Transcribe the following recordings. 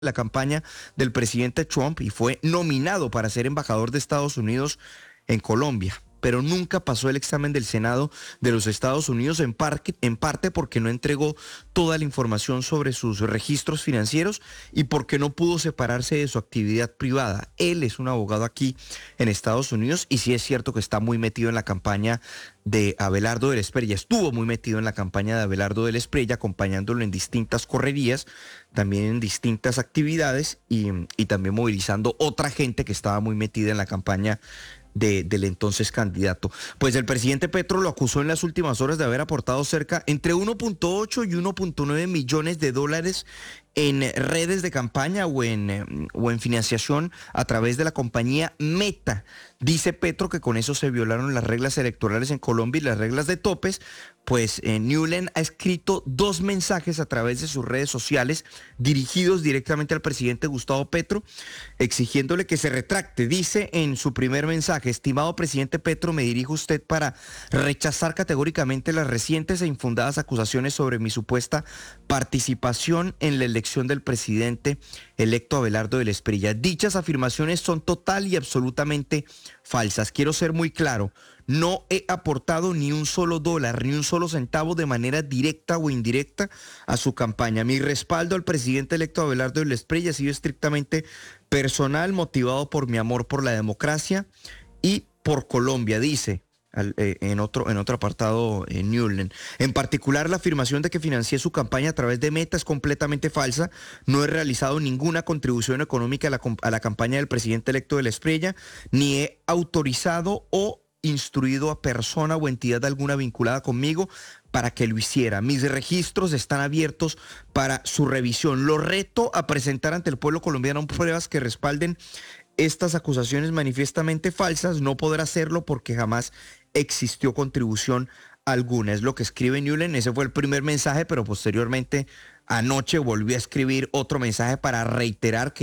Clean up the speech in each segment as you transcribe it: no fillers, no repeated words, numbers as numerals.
la campaña del presidente Trump y fue nominado para ser embajador de Estados Unidos en Colombia, pero nunca pasó el examen del Senado de los Estados Unidos, en parte porque no entregó toda la información sobre sus registros financieros y porque no pudo separarse de su actividad privada. Él es un abogado aquí en Estados Unidos y sí es cierto que está muy metido en la campaña de Abelardo del Espriella, estuvo muy metido en la campaña de Abelardo del Espriella, acompañándolo en distintas correrías, también en distintas actividades y también movilizando otra gente que estaba muy metida en la campaña del entonces candidato. Pues el presidente Petro lo acusó en las últimas horas de haber aportado cerca entre 1.8 y 1.9 millones de dólares en redes de campaña o en financiación a través de la compañía Meta. Dice Petro que con eso se violaron las reglas electorales en Colombia y las reglas de topes, pues Nuland ha escrito 2 mensajes a través de sus redes sociales dirigidos directamente al presidente Gustavo Petro, exigiéndole que se retracte. Dice en su primer mensaje: estimado presidente Petro, me dirijo a usted para rechazar categóricamente las recientes e infundadas acusaciones sobre mi supuesta participación en la elección del presidente electo Abelardo del Espriella. Dichas afirmaciones son total y absolutamente falsas. Quiero ser muy claro, no he aportado ni un solo dólar, ni un solo centavo de manera directa o indirecta a su campaña. Mi respaldo al presidente electo Abelardo del Espriella ha sido estrictamente personal, motivado por mi amor por la democracia y por Colombia, dice en otro apartado Nuland. En particular, la afirmación de que financié su campaña a través de Meta es completamente falsa. No he realizado ninguna contribución económica a la campaña del presidente electo del Espriella, ni he autorizado o instruido a persona o entidad alguna vinculada conmigo para que lo hiciera. Mis registros están abiertos para su revisión. Lo reto a presentar ante el pueblo colombiano pruebas que respalden estas acusaciones manifiestamente falsas. No podrá hacerlo porque jamás existió contribución alguna. Es lo que escribe Nuland. Ese fue el primer mensaje, pero posteriormente anoche volvió a escribir otro mensaje para reiterar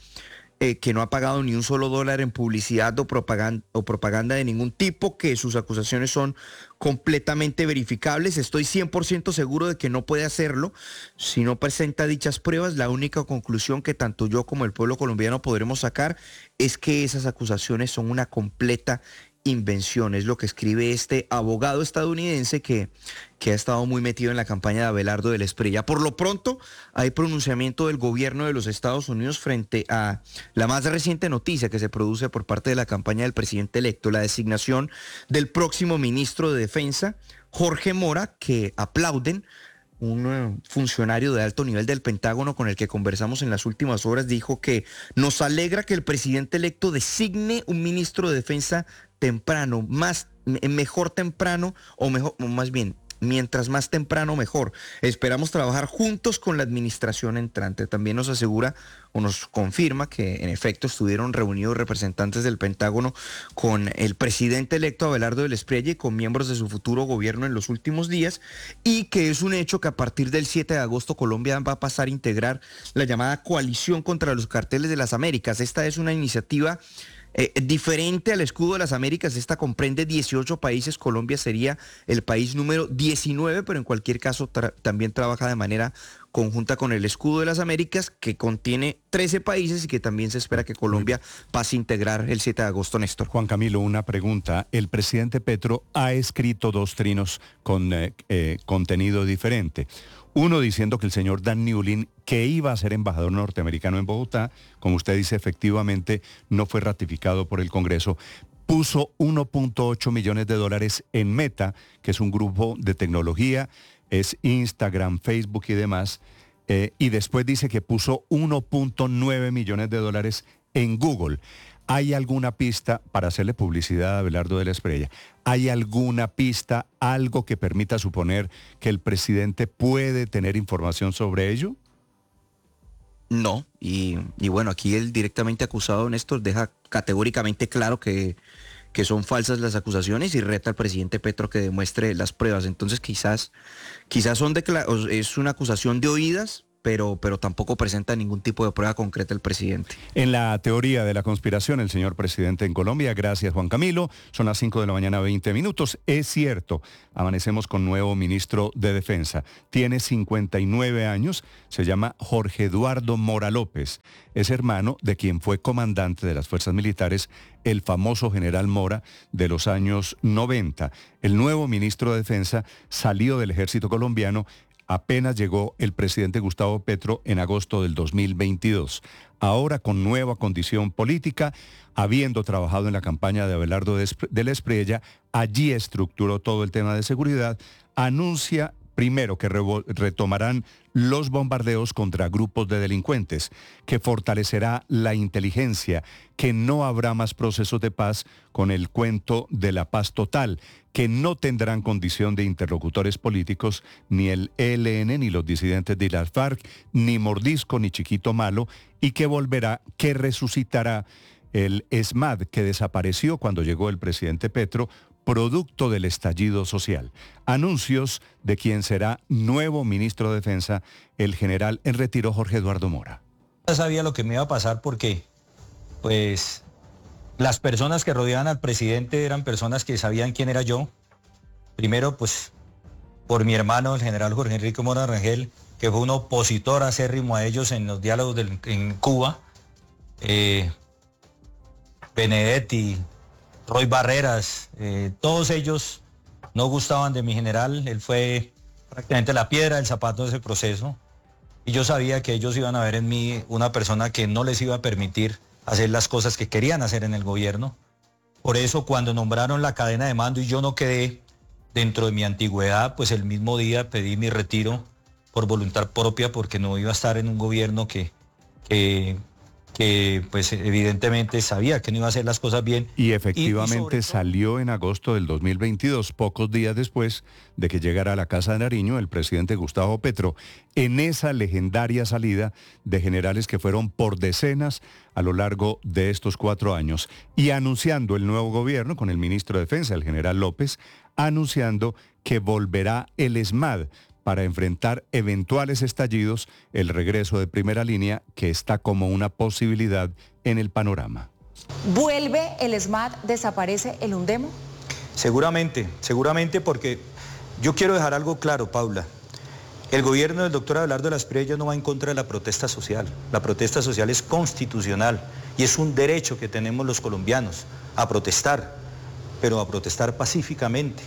que no ha pagado ni un solo dólar en publicidad o propaganda de ningún tipo, que sus acusaciones son completamente verificables. Estoy 100% seguro de que no puede hacerlo si no presenta dichas pruebas. La única conclusión que tanto yo como el pueblo colombiano podremos sacar es que esas acusaciones son una completa invención. Es lo que escribe este abogado estadounidense que ha estado muy metido en la campaña de Abelardo del Espriella. Por lo pronto, hay pronunciamiento del gobierno de los Estados Unidos frente a la más reciente noticia que se produce por parte de la campaña del presidente electo, la designación del próximo ministro de Defensa, Jorge Mora, que aplauden. Un funcionario de alto nivel del Pentágono con el que conversamos en las últimas horas dijo que nos alegra que el presidente electo designe un ministro de Defensa temprano, mejor temprano, o más bien, mientras más temprano mejor. Esperamos trabajar juntos con la administración entrante. También nos asegura o nos confirma que en efecto estuvieron reunidos representantes del Pentágono con el presidente electo Abelardo del Espriella y con miembros de su futuro gobierno en los últimos días, y que es un hecho que a partir del 7 de agosto Colombia va a pasar a integrar la llamada Coalición contra los Carteles de las Américas. Esta es una iniciativa diferente al Escudo de las Américas. Esta comprende 18 países. Colombia sería el país número 19, pero en cualquier caso también trabaja de manera conjunta con el Escudo de las Américas, que contiene 13 países y que también se espera que Colombia pase a integrar el 7 de agosto, Néstor. Juan Camilo, una pregunta. El presidente Petro ha escrito 2 trinos con contenido diferente. Uno diciendo que el señor Dan Nuland, que iba a ser embajador norteamericano en Bogotá, como usted dice, efectivamente no fue ratificado por el Congreso, puso 1.8 millones de dólares en Meta, que es un grupo de tecnología, es Instagram, Facebook y demás, y después dice que puso 1.9 millones de dólares en Google. ¿Hay alguna pista para hacerle publicidad a Abelardo del Espriella? ¿Hay alguna pista, algo que permita suponer que el presidente puede tener información sobre ello? No, y bueno, aquí el directamente acusado, Néstor, deja categóricamente claro que son falsas las acusaciones y reta al presidente Petro que demuestre las pruebas. Entonces quizás es una acusación de oídas, pero tampoco presenta ningún tipo de prueba concreta el presidente. En la teoría de la conspiración, el señor presidente en Colombia, gracias Juan Camilo, son las 5 de la mañana 20 minutos. Es cierto, amanecemos con nuevo ministro de Defensa. Tiene 59 años, se llama Jorge Eduardo Mora López. Es hermano de quien fue comandante de las fuerzas militares, el famoso general Mora de los años 90. El nuevo ministro de Defensa salió del ejército colombiano apenas llegó el presidente Gustavo Petro en agosto del 2022. Ahora con nueva condición política, habiendo trabajado en la campaña de Abelardo de la Espriella, allí estructuró todo el tema de seguridad, anuncia primero que retomarán los bombardeos contra grupos de delincuentes, que fortalecerá la inteligencia, que no habrá más procesos de paz con el cuento de la paz total, que no tendrán condición de interlocutores políticos ni el ELN ni los disidentes de las FARC, ni Mordisco ni Chiquito Malo, y que que resucitará el ESMAD que desapareció cuando llegó el presidente Petro, producto del estallido social. Anuncios de quien será nuevo ministro de Defensa, el general en retiro Jorge Eduardo Mora. Ya sabía lo que me iba a pasar porque, pues, las personas que rodeaban al presidente eran personas que sabían quién era yo. Primero, pues, por mi hermano, el general Jorge Enrique Mora Rangel, que fue un opositor acérrimo a ellos en los diálogos en Cuba. Benedetti, Roy Barreras, todos ellos no gustaban de mi general. Él fue prácticamente la piedra del zapato de ese proceso. Y yo sabía que ellos iban a ver en mí una persona que no les iba a permitir hacer las cosas que querían hacer en el gobierno. Por eso cuando nombraron la cadena de mando y yo no quedé dentro de mi antigüedad, pues el mismo día pedí mi retiro por voluntad propia, porque no iba a estar en un gobierno que pues evidentemente sabía que no iba a hacer las cosas bien. Y efectivamente salió en agosto del 2022, pocos días después de que llegara a la Casa de Nariño el presidente Gustavo Petro, en esa legendaria salida de generales que fueron por decenas a lo largo de estos 4 años, y anunciando el nuevo gobierno con el ministro de Defensa, el general López, anunciando que volverá el ESMAD para enfrentar eventuales estallidos, el regreso de primera línea que está como una posibilidad en el panorama. ¿Vuelve el ESMAD, desaparece el UNDEMO? Seguramente porque yo quiero dejar algo claro, Paula. El gobierno del doctor Abelardo de la Espriella no va en contra de la protesta social. La protesta social es constitucional y es un derecho que tenemos los colombianos a protestar, pero a protestar pacíficamente,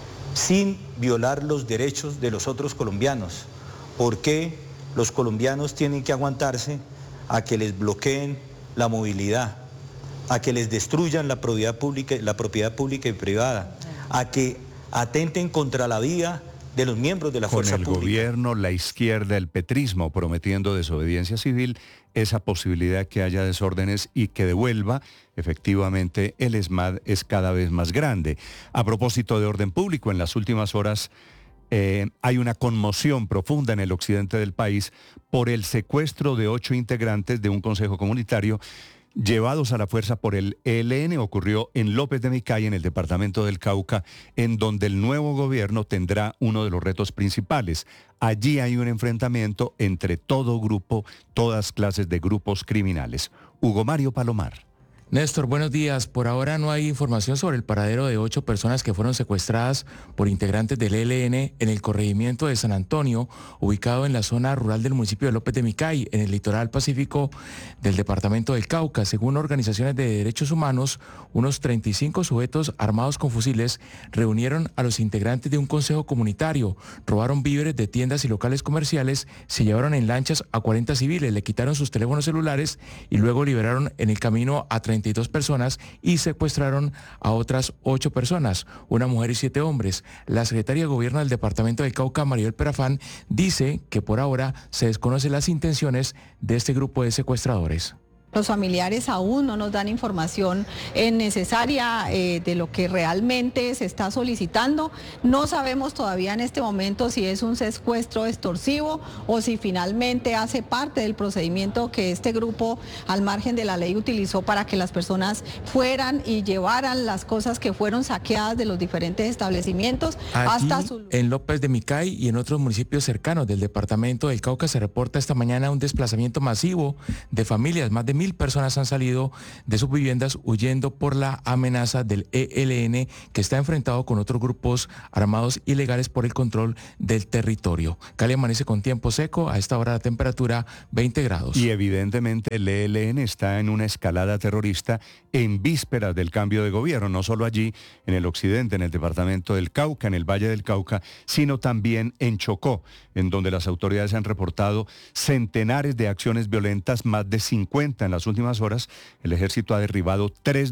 sin violar los derechos de los otros colombianos. ¿Por qué los colombianos tienen que aguantarse a que les bloqueen la movilidad, a que les destruyan la propiedad pública y privada, a que atenten contra la vida de los miembros de la fuerza pública? Con el gobierno, la izquierda, el petrismo prometiendo desobediencia civil, esa posibilidad que haya desórdenes y que devuelva, efectivamente, el ESMAD es cada vez más grande. A propósito de orden público, en las últimas horas hay una conmoción profunda en el occidente del país por el secuestro de 8 integrantes de un consejo comunitario llevados a la fuerza por el ELN. Ocurrió en López de Micay, en el departamento del Cauca, en donde el nuevo gobierno tendrá uno de los retos principales. Allí hay un enfrentamiento entre todo grupo, todas clases de grupos criminales. Hugo Mario Palomar. Néstor, buenos días. Por ahora no hay información sobre el paradero de 8 personas que fueron secuestradas por integrantes del ELN en el corregimiento de San Antonio, ubicado en la zona rural del municipio de López de Micay, en el litoral pacífico del departamento del Cauca. Según organizaciones de derechos humanos, unos 35 sujetos armados con fusiles reunieron a los integrantes de un consejo comunitario, robaron víveres de tiendas y locales comerciales, se llevaron en lanchas a 40 civiles, le quitaron sus teléfonos celulares y luego liberaron en el camino a 32 personas y secuestraron a otras 8 personas, una mujer y 7 hombres. La secretaria de Gobierno del departamento del Cauca, Maribel Perafán, dice que por ahora se desconocen las intenciones de este grupo de secuestradores. Los familiares aún no nos dan información necesaria de lo que realmente se está solicitando. No sabemos todavía en este momento si es un secuestro extorsivo o si finalmente hace parte del procedimiento que este grupo, al margen de la ley, utilizó para que las personas fueran y llevaran las cosas que fueron saqueadas de los diferentes establecimientos hasta su... En López de Micay y en otros municipios cercanos del departamento del Cauca se reporta esta mañana un desplazamiento masivo de familias. Más de 1.000 personas han salido de sus viviendas huyendo por la amenaza del ELN, que está enfrentado con otros grupos armados ilegales por el control del territorio. Cali amanece con tiempo seco, a esta hora la temperatura 20 grados. Y evidentemente el ELN está en una escalada terrorista en vísperas del cambio de gobierno, no solo allí en el occidente, en el departamento del Cauca, en el Valle del Cauca, sino también en Chocó, en donde las autoridades han reportado centenares de acciones violentas, más de 50 en las últimas horas. El ejército ha derribado 3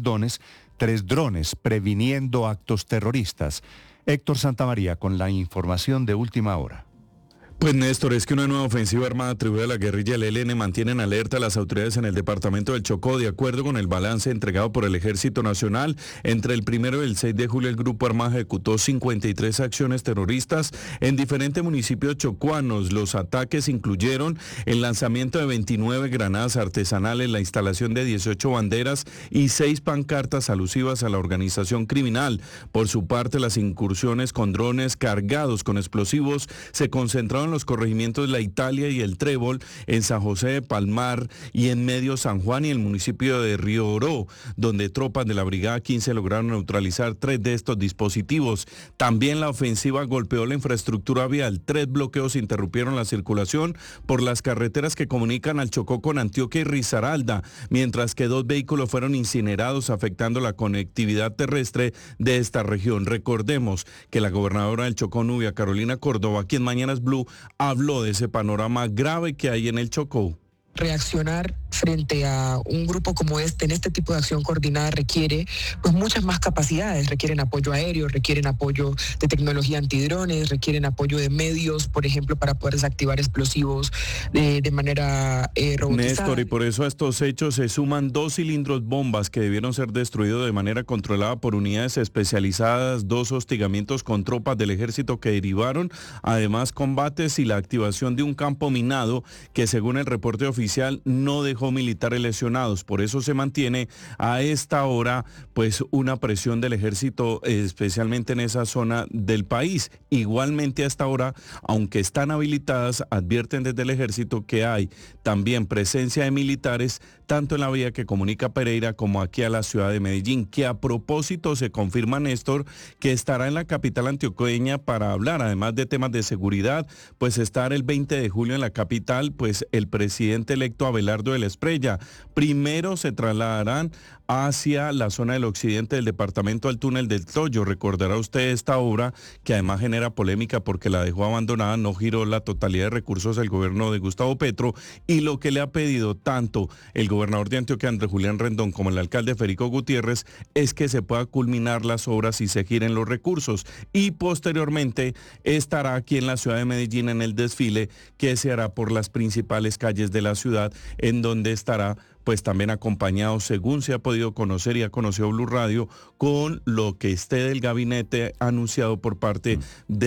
drones previniendo actos terroristas. Héctor Santamaría con la información de última hora. Pues Néstor, es que una nueva ofensiva armada atribuida a la guerrilla del ELN mantiene en alerta a las autoridades en el departamento del Chocó. De acuerdo con el balance entregado por el Ejército Nacional, entre el 1 y el 6 de julio el grupo armado ejecutó 53 acciones terroristas en diferentes municipios chocuanos. Los ataques incluyeron el lanzamiento de 29 granadas artesanales, la instalación de 18 banderas y 6 pancartas alusivas a la organización criminal. Por su parte, las incursiones con drones cargados con explosivos se concentraron en los corregimientos La Italia y el Trébol, en San José de Palmar y en Medio San Juan y el municipio de Río Oro, donde tropas de la Brigada 15 lograron neutralizar 3 de estos dispositivos. También la ofensiva golpeó la infraestructura vial. 3 bloqueos interrumpieron la circulación por las carreteras que comunican al Chocó con Antioquia y Risaralda, mientras que 2 vehículos fueron incinerados, afectando la conectividad terrestre de esta región. Recordemos que la gobernadora del Chocó, Nubia Carolina Córdoba, aquí en Mañanas Blue, habló de ese panorama grave que hay en el Chocó. Reaccionar frente a un grupo como este, en este tipo de acción coordinada, requiere pues muchas más capacidades, requieren apoyo aéreo, requieren apoyo de tecnología antidrones, requieren apoyo de medios, por ejemplo, para poder desactivar explosivos de manera robotizada. Néstor, y por eso a estos hechos se suman 2 cilindros bombas que debieron ser destruidos de manera controlada por unidades especializadas, 2 hostigamientos con tropas del ejército que derivaron, además combates y la activación de un campo minado que, según el reporte oficial, no dejó militares lesionados. Por eso se mantiene a esta hora pues una presión del ejército, especialmente en esa zona del país. Igualmente a esta hora, aunque están habilitadas, advierten desde el ejército que hay también presencia de militares tanto en la vía que comunica Pereira como aquí a la ciudad de Medellín, que a propósito se confirma, Néstor, que estará en la capital antioqueña para hablar, además de temas de seguridad, pues estar el 20 de julio en la capital, pues el presidente electo Abelardo de la Espriella. Primero se trasladarán hacia la zona del occidente del departamento al túnel del Toyo. Recordará usted esta obra que además genera polémica porque la dejó abandonada, no giró la totalidad de recursos del gobierno de Gustavo Petro, y lo que le ha pedido tanto el gobernador de Antioquia, Andrés Julián Rendón, como el alcalde Federico Gutiérrez, es que se pueda culminar las obras y se giren los recursos. Y posteriormente estará aquí en la ciudad de Medellín en el desfile que se hará por las principales calles de la ciudad, en donde estará pues también acompañado, según se ha podido conocer y ha conocido Blue Radio, con lo que esté del gabinete anunciado por parte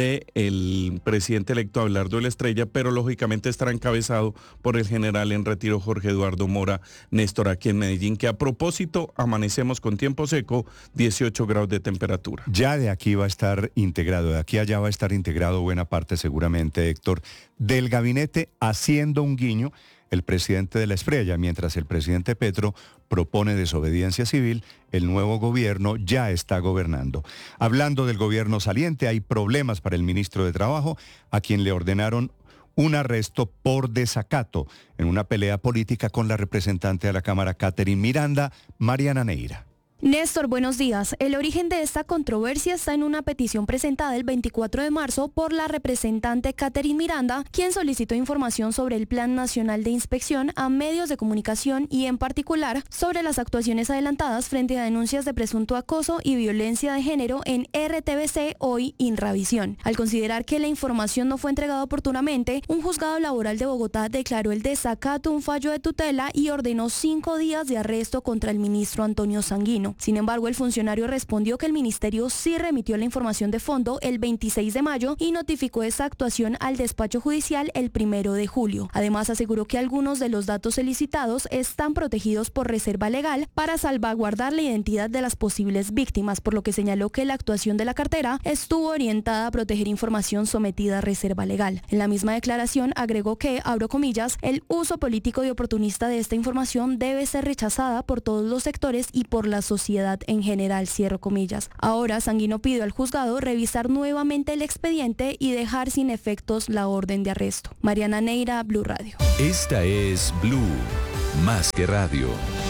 del presidente electo Abelardo de la Espriella, pero lógicamente estará encabezado por el general en retiro Jorge Eduardo Mora, Néstor, aquí en Medellín, que a propósito amanecemos con tiempo seco, 18 grados de temperatura. Ya de aquí va a estar integrado, de aquí a allá va a estar integrado buena parte seguramente, Héctor, del gabinete, haciendo un guiño el presidente de la Espriella. Mientras el presidente Petro propone desobediencia civil, el nuevo gobierno ya está gobernando. Hablando del gobierno saliente, hay problemas para el ministro de Trabajo, a quien le ordenaron un arresto por desacato en una pelea política con la representante de la Cámara, Catherine Miranda. Mariana Neira. Néstor, buenos días. El origen de esta controversia está en una petición presentada el 24 de marzo por la representante Catherine Miranda, quien solicitó información sobre el Plan Nacional de Inspección a medios de comunicación y en particular sobre las actuaciones adelantadas frente a denuncias de presunto acoso y violencia de género en RTVC, hoy Inravisión. Al considerar que la información no fue entregada oportunamente, un juzgado laboral de Bogotá declaró el desacato un fallo de tutela y ordenó 5 días de arresto contra el ministro Antonio Sanguino. Sin embargo, el funcionario respondió que el ministerio sí remitió la información de fondo el 26 de mayo y notificó esa actuación al despacho judicial el 1 de julio. Además, aseguró que algunos de los datos solicitados están protegidos por reserva legal para salvaguardar la identidad de las posibles víctimas, por lo que señaló que la actuación de la cartera estuvo orientada a proteger información sometida a reserva legal. En la misma declaración agregó que, abro comillas, el uso político y oportunista de esta información debe ser rechazada por todos los sectores y por la sociedad en general, cierro comillas. Ahora, Sanguino pidió al juzgado revisar nuevamente el expediente y dejar sin efectos la orden de arresto. Mariana Neira, Blue Radio. Esta es Blue, más que radio.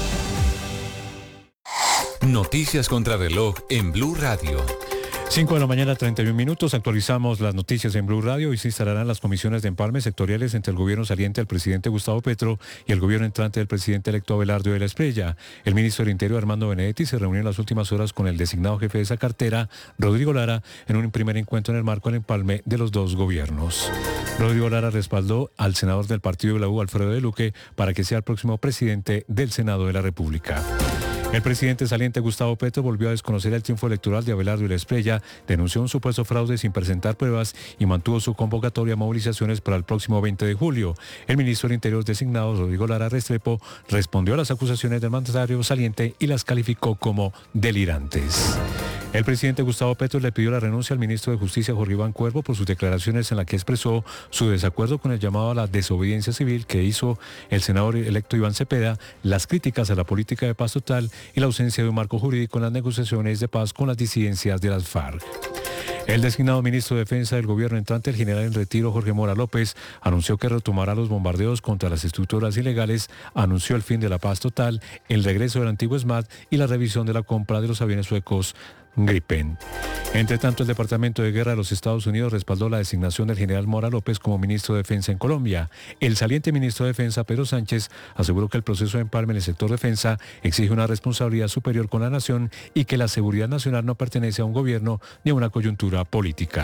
Noticias contra reloj en Blue Radio. 5 de la mañana, 31 minutos. Actualizamos las noticias en Blue Radio. Hoy se instalarán las comisiones de empalme sectoriales entre el gobierno saliente del presidente Gustavo Petro y el gobierno entrante del presidente electo Abelardo de la Espriella. El ministro del Interior, Armando Benedetti, se reunió en las últimas horas con el designado jefe de esa cartera, Rodrigo Lara, en un primer encuentro en el marco del empalme de los dos gobiernos. Rodrigo Lara respaldó al senador del partido de la U, Alfredo de Luque, para que sea el próximo presidente del Senado de la República. El presidente saliente Gustavo Petro volvió a desconocer el triunfo electoral de Abelardo de la Espriella, denunció un supuesto fraude sin presentar pruebas y mantuvo su convocatoria a movilizaciones para el próximo 20 de julio. El ministro del Interior designado, Rodrigo Lara Restrepo, respondió a las acusaciones del mandatario saliente y las calificó como delirantes. El presidente Gustavo Petro le pidió la renuncia al ministro de Justicia, Jorge Iván Cuervo, por sus declaraciones en las que expresó su desacuerdo con el llamado a la desobediencia civil que hizo el senador electo Iván Cepeda, las críticas a la política de paz total y la ausencia de un marco jurídico en las negociaciones de paz con las disidencias de las FARC. El designado ministro de Defensa del gobierno entrante, el general en retiro Jorge Mora López, anunció que retomará los bombardeos contra las estructuras ilegales, anunció el fin de la paz total, el regreso del antiguo SMAT y la revisión de la compra de los aviones suecos Gripen. Entre tanto, el Departamento de Guerra de los Estados Unidos respaldó la designación del general Mora López como ministro de Defensa en Colombia. El saliente ministro de Defensa, Pedro Sánchez, aseguró que el proceso de empalme en el sector defensa exige una responsabilidad superior con la nación y que la seguridad nacional no pertenece a un gobierno ni a una coyuntura política.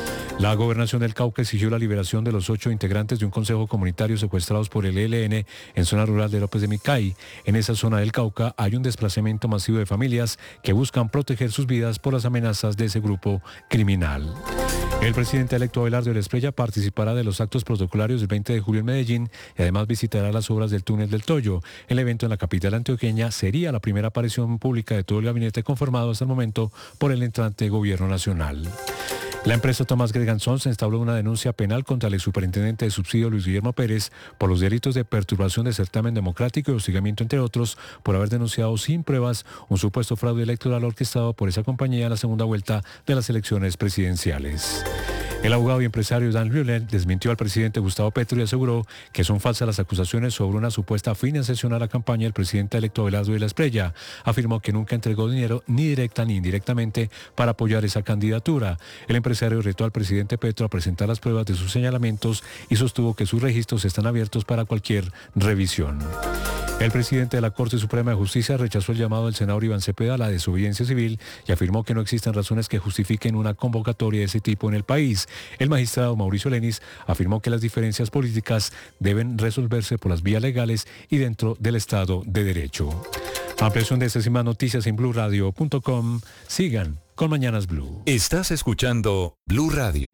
La Gobernación del Cauca exigió la liberación de los 8 integrantes de un consejo comunitario secuestrados por el ELN en zona rural de López de Micay. En esa zona del Cauca hay un desplazamiento masivo de familias que buscan proteger sus vidas por las amenazas de ese grupo criminal. El presidente electo Abelardo de la Espriella participará de los actos protocolarios del 20 de julio en Medellín y además visitará las obras del túnel del Toyo. El evento en la capital antioqueña sería la primera aparición pública de todo el gabinete conformado hasta el momento por el entrante gobierno nacional. La empresa Tomás Gregan Sons entabló una denuncia penal contra el superintendente de subsidio Luis Guillermo Pérez por los delitos de perturbación del certamen democrático y hostigamiento, entre otros, por haber denunciado sin pruebas un supuesto fraude electoral orquestado por esa compañía en la segunda vuelta de las elecciones presidenciales. El abogado y empresario Dan Lulel desmintió al presidente Gustavo Petro y aseguró que son falsas las acusaciones sobre una supuesta financiación a la campaña del presidente electo Abelardo de la Espriella. Afirmó que nunca entregó dinero ni directa ni indirectamente para apoyar esa candidatura. El empresario retó al presidente Petro a presentar las pruebas de sus señalamientos y sostuvo que sus registros están abiertos para cualquier revisión. El presidente de la Corte Suprema de Justicia rechazó el llamado del senador Iván Cepeda a la desobediencia civil y afirmó que no existen razones que justifiquen una convocatoria de ese tipo en el país. El magistrado Mauricio Lenis afirmó que las diferencias políticas deben resolverse por las vías legales y dentro del Estado de Derecho. Ampliación de estas y más noticias en BlueRadio.com. Sigan con Mañanas Blue. Estás escuchando Blue Radio.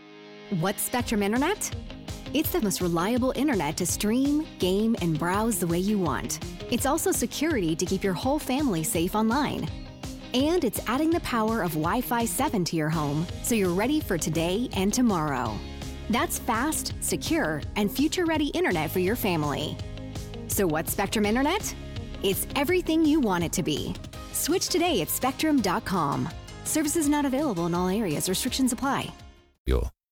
What's Spectrum Internet? It's the most reliable internet to stream, game, and browse the way you want. It's also security to keep your whole family safe online. And it's adding the power of Wi-Fi 7 to your home, so you're ready for today and tomorrow. That's fast, secure, and future-ready internet for your family. So what's Spectrum Internet? It's everything you want it to be. Switch today at spectrum.com. Services not available in all areas. Restrictions apply.